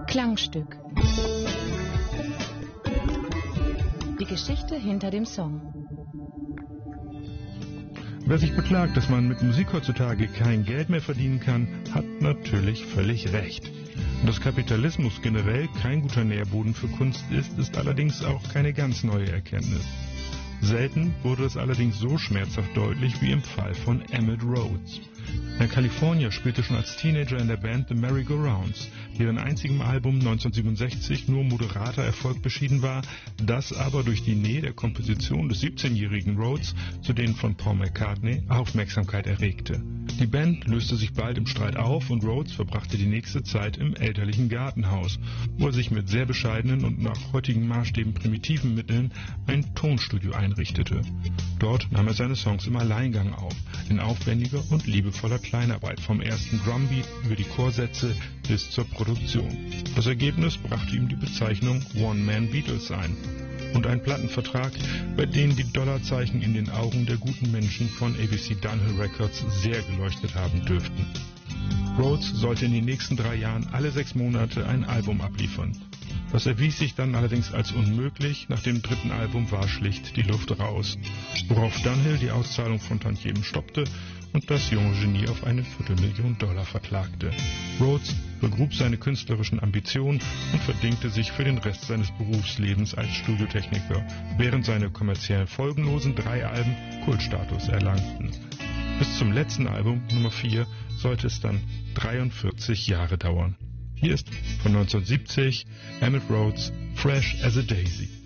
Klangstück. Die Geschichte hinter dem Song. Wer sich beklagt, dass man mit Musik heutzutage kein Geld mehr verdienen kann, hat natürlich völlig recht. Und dass Kapitalismus generell kein guter Nährboden für Kunst ist allerdings auch keine ganz neue Erkenntnis. Selten wurde es allerdings so schmerzhaft deutlich wie im Fall von Emitt Rhodes. Der Kalifornier spielte schon als Teenager in der Band The Merry-Go-Rounds, deren einzigem Album 1967 nur moderater Erfolg beschieden war, das aber durch die Nähe der Komposition des 17-jährigen Rhodes zu denen von Paul McCartney Aufmerksamkeit erregte. Die Band löste sich bald im Streit auf und Rhodes verbrachte die nächste Zeit im elterlichen Gartenhaus, wo er sich mit sehr bescheidenen und nach heutigen Maßstäben primitiven Mitteln ein Tonstudio einrichtete. Dort nahm er seine Songs im Alleingang auf, in aufwendiger und liebevoller Kleinarbeit, vom ersten Drumbeat über die Chorsätze bis zur Produktion. Das Ergebnis brachte ihm die Bezeichnung One-Man-Beatles ein und einen Plattenvertrag, bei dem die Dollarzeichen in den Augen der guten Menschen von ABC Dunhill Records sehr geleuchtet haben dürften. Rhodes sollte in den nächsten 3 Jahren alle 6 Monate ein Album abliefern. Das erwies sich dann allerdings als unmöglich. Nach dem 3. Album war schlicht die Luft raus, worauf Dunhill die Auszahlung von Tantiemen stoppte und das junge Genie auf $eine $250.000 verklagte. Rhodes begrub seine künstlerischen Ambitionen und verdingte sich für den Rest seines Berufslebens als Studiotechniker, während seine kommerziell folgenlosen 3 Alben Kultstatus erlangten. Bis zum letzten Album, Nummer 4, sollte es dann 43 Jahre dauern. Hier ist von 1970 Emitt Rhodes, Fresh as a Daisy.